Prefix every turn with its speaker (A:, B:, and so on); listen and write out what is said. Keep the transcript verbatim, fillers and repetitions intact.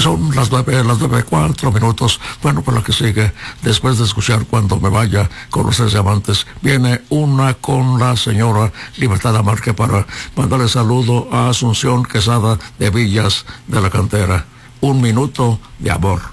A: son las nueve, las nueve, cuatro minutos. Bueno, por lo que sigue, después de escuchar Cuando me vaya con los tres diamantes, viene una con la señora Libertad Amarque para mandarle saludo a Asunción Quesada de Villas de la Cantera. Un minuto de amor.